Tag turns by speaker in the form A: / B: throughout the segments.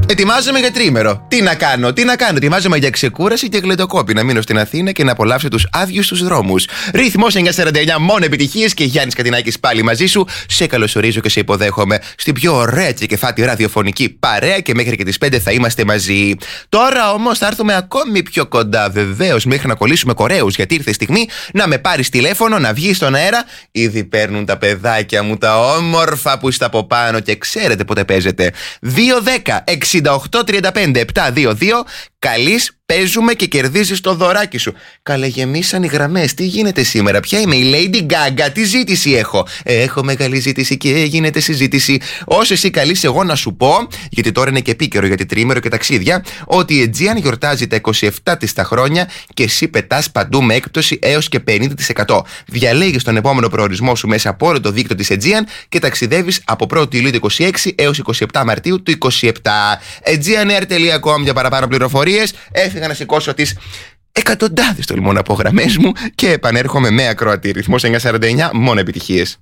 A: Ετοιμάζομαι για τρίμερο. Τι να κάνω. Ετοιμάζομαι για ξεκούραση και γλεντοκόπη. Να μείνω στην Αθήνα και να απολαύσω τους άδειους τους δρόμους. Ρυθμός 949, μόνο επιτυχίες και Γιάννης Κατινάκης πάλι μαζί σου. Σε καλωσορίζω και σε υποδέχομαι στην πιο ωραία και κεφάτη ραδιοφωνική παρέα και μέχρι και τις 5 θα είμαστε μαζί. Τώρα όμως θα έρθουμε ακόμη πιο κοντά, βεβαίως, μέχρι να κολλήσουμε κορέους. Γιατί ήρθε η στιγμή να με πάρεις τηλέφωνο, να βγεις στον αέρα. Ήδη παίρνουν τα παιδάκια μου τα όμορφα που είστε από πάνω και ξέρετε πότε παίζετε. 2-10-68-35-722. Καλείς, παίζουμε και κερδίζεις το δωράκι σου. Καλεγεμίσαν οι γραμμές. Τι γίνεται σήμερα, ποια είμαι, η Lady Gaga? Τι ζήτηση έχω? Έχω μεγάλη ζήτηση και γίνεται συζήτηση. Όσο εσύ καλείς, εγώ να σου πω, γιατί τώρα είναι και επίκαιρο γιατί τριήμερο και ταξίδια, ότι η Aegean γιορτάζει τα 27 της τα χρόνια και εσύ πετάς παντού με έκπτωση έως και 50%. Διαλέγεις τον επόμενο προορισμό σου μέσα από όλο το δίκτυο της Aegean και ταξιδεύεις από 1η Ιουλίου του 26 έως 27 Μαρτίου του 27. Aegeanair.com για παραπάνω πληροφορίες. Έφυγα να σηκώσω τις εκατοντάδες των λιμών από γραμμές μου και επανέρχομαι με ακροατή. Ρυθμός 949, μόνο επιτυχίες.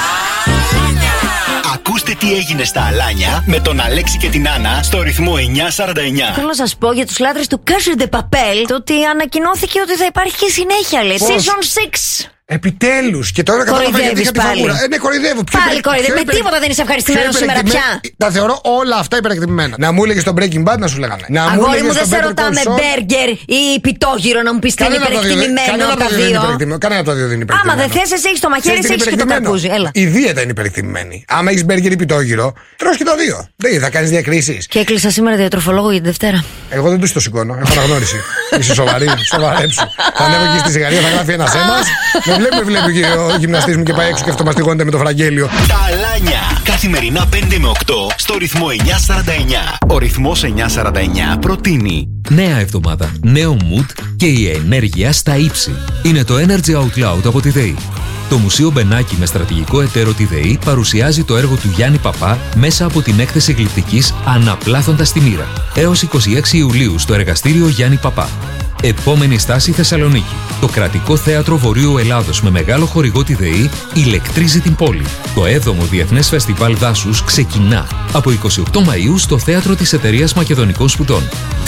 B: Ακούστε τι έγινε στα Αλάνια με τον Αλέξη και την Άννα στο ρυθμό 949.
C: Θέλω να σας πω για τους λάτρες του Cache de Papel ότι ανακοινώθηκε ότι θα υπάρχει και συνέχεια, λέει. Season 6.
D: Επιτέλους! Και τώρα κατάλαβα γιατί είχα τη φαγούρα. Ναι, κοροϊδεύω.
C: Πάλι κοροϊδεύω. Με τίποτα δεν είσαι ευχαριστημένος σήμερα πια.
D: Τα θεωρώ όλα αυτά υπερεκτιμημένα. Να μου έλεγε στο Breaking Bad να σου λέγανε.
C: Αγόρι μου, δεν σε ρωτάμε μπέργκερ ή πιτόγυρο να μου πει τι είναι υπερεκτιμημένο από τα δύο.
D: Κανένα από τα δύο δεν είναι υπερεκτιμημένο.
C: Άμα δεν θες, εσύ έχει το μαχαίρι, εσύ έχει και το καρπούζι.
D: Η δίαιτα είναι υπερεκτιμημένη. Άμα έχει μπέργκερ ή πιτόγυρο, τρως και τα δύο. Δεν θα κάνει διακρίσεις.
C: Και έκλεισα σήμερα διατροφολόγο για τη Δευτέρα.
D: Εγώ δεν του το σηκώνω. Έχω αναγνώριση. Είσαι σοβαρή, σοβαρέψου. Θα ανέβω εκεί στη σιγαρία, θα γράφει ένα αίμα. Με βλέπει και ο γυμναστής μου και πάει έξω και αυτομαστιγώνεται με το φραγγέλιο.
B: Τα Αλάνια. Καθημερινά 5 με 8 στο ρυθμό 949. Ο ρυθμός 949 προτείνει
E: νέα εβδομάδα, νέο mood και η ενέργεια στα ύψη. Είναι το Energy Out Loud από τη ΔΕΗ. Το Μουσείο Μπενάκη με στρατηγικό εταίρο τη ΔΕΗ παρουσιάζει το έργο του Γιάννη Παπά μέσα από την έκθεση γλυπτικής Αναπλάθοντας τη μοίρα. Έως 26 Ιουλίου στο εργαστήριο Γιάννη Παπά. Επόμενη στάση Θεσσαλονίκη. Το Κρατικό Θέατρο Βορείου Ελλάδος με μεγάλο χορηγό τη ΔΕΗ ηλεκτρίζει την πόλη. Το 7ο Διεθνές Φεστιβάλ Δάσους ξεκινά από 28 Μαΐου στο Θέατρο της Εταιρείας Μακεδονικών Σπουδών.